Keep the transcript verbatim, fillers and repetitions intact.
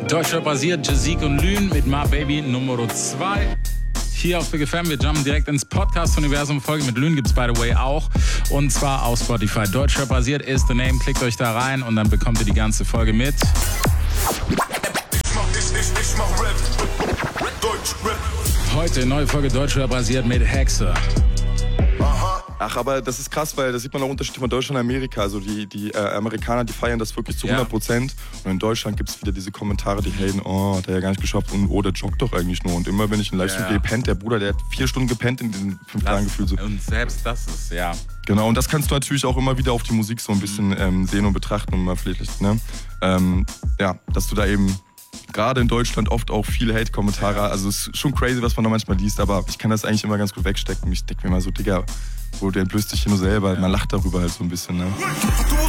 Deutschrap basiert, Jazik und Lün mit My Baby Nummer zwei. Hier auf Big F M, wir jumpen direkt ins Podcast-Universum. Folge mit Lün gibt's by the way auch. Und zwar auf Spotify. Deutschrap basiert ist the name. Klickt euch da rein und dann bekommt ihr die ganze Folge mit. Heute neue Folge Deutschrap basiert mit Hexe. Ach, aber das ist krass, weil da sieht man auch Unterschiede von Deutschland und Amerika. Also die, die äh, Amerikaner, die feiern das wirklich zu hundert Prozent. Ja. Und in Deutschland gibt es wieder diese Kommentare, die haten, oh, hat er ja gar nicht geschafft und oh, der joggt doch eigentlich nur. Und immer wenn ich in Livestream ja. gehe, pennt der Bruder, der hat vier Stunden gepennt in den fünf Tagen gefühlt. So. Und selbst das ist, ja. Genau, und das kannst du natürlich auch immer wieder auf die Musik so ein bisschen ähm, sehen und betrachten und mal vielleicht, ne? Ähm, ja, dass du da eben gerade in Deutschland oft auch viele Hate-Kommentare, also es ist schon crazy, was man da manchmal liest, aber ich kann das eigentlich immer ganz gut wegstecken. Ich denke mir mal so, Digga, wo der entblößt dich hier nur selber, ja. Man lacht darüber halt so ein bisschen, ne?